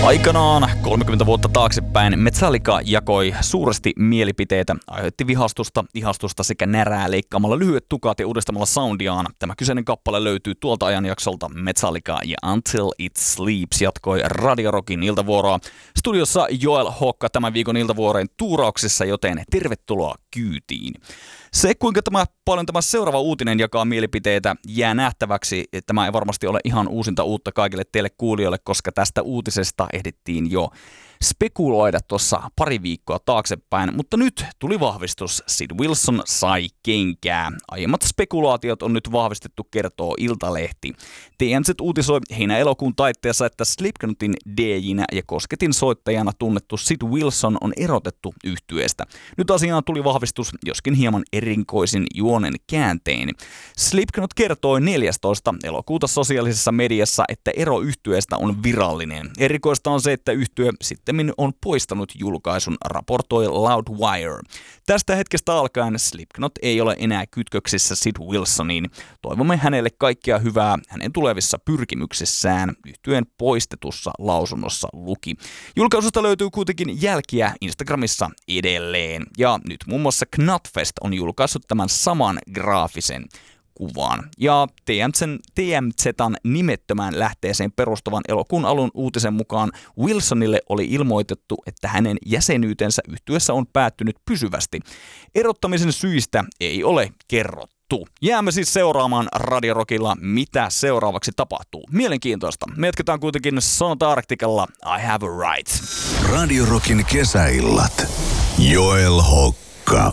Aikanaan 30 vuotta taaksepäin Metallica jakoi suuresti mielipiteitä, aiheutti vihastusta, ihastusta sekä närää leikkaamalla lyhyet tukat ja uudistamalla soundiaan. Tämä kyseinen kappale löytyy tuolta ajanjaksolta. Metallica ja Until It Sleeps jatkoi Radio Rockin iltavuoroa. Studiossa Joel Hokka tämän viikon iltavuorojen tuurauksissa, joten tervetuloa kyytiin. Se, kuinka paljon tämä seuraava uutinen jakaa mielipiteitä, jää nähtäväksi. Tämä ei varmasti ole ihan uusinta uutta kaikille teille kuulijoille, koska tästä uutisesta ehdittiin jo spekuloida tuossa pari viikkoa taaksepäin, mutta nyt tuli vahvistus. Sid Wilson sai kenkää. Aiemmat spekulaatiot on nyt vahvistettu, kertoo Iltalehti. TMZ uutisoi heinä-elokuun taitteessa, että Slipknotin DJ:nä ja kosketin soittajana tunnettu Sid Wilson on erotettu yhtyeestä. Nyt asiaan tuli vahvistus, joskin hieman erikoisin juonen kääntein. Slipknot kertoi 14. elokuuta sosiaalisessa mediassa, että ero yhtyeestä on virallinen. Erikoista on se, että yhtye sittemmin on poistanut julkaisun, raportoi Loudwire. Tästä hetkestä alkaen Slipknot ei ole enää kytköksissä Sid Wilsoniin. Toivomme hänelle kaikkea hyvää hänen tulevissa pyrkimyksissään, yhtyeen poistetussa lausunnossa luki. Julkaisusta löytyy kuitenkin jälkiä Instagramissa edelleen. Ja nyt muun muassa Knotfest on julkaissut tämän saman graafisen kuvan. Ja TMZ:n nimettömään lähteeseen perustuvan elokuun alun uutisen mukaan Wilsonille oli ilmoitettu, että hänen jäsenyytensä yhtyessä on päättynyt pysyvästi. Erottamisen syistä ei ole kerrottu. Jäämme siis seuraamaan Radio Rockilla, mitä seuraavaksi tapahtuu. Mielenkiintoista. Me jatketaan kuitenkin Sonata Arcticalla I Have a Right. Radio Rockin kesäillat. Joel Hokka.